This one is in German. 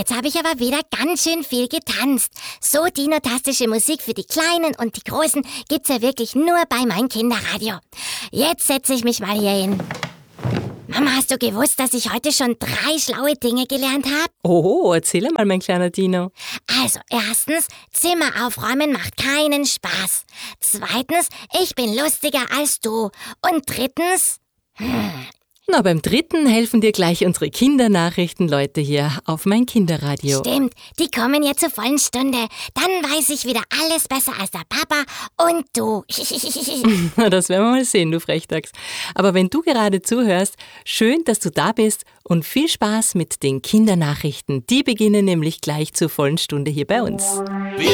jetzt habe ich aber wieder ganz schön viel getanzt. So dinotastische Musik für die Kleinen und die Großen gibt's ja wirklich nur bei meinem Kinderradio. Jetzt setze ich mich mal hier hin. Mama, hast du gewusst, dass ich heute schon 3 schlaue Dinge gelernt habe? Oh, erzähl mal, mein kleiner Dino. Also, erstens, Zimmer aufräumen macht keinen Spaß. Zweitens, ich bin lustiger als du. Und drittens... Na, beim dritten helfen dir gleich unsere Kindernachrichtenleute hier auf mein Kinderradio. Stimmt, die kommen ja zur vollen Stunde. Dann weiß ich wieder alles besser als der Papa und du. Na, das werden wir mal sehen, du Frechdachs. Aber wenn du gerade zuhörst, schön, dass du da bist und viel Spaß mit den Kindernachrichten. Die beginnen nämlich gleich zur vollen Stunde hier bei uns.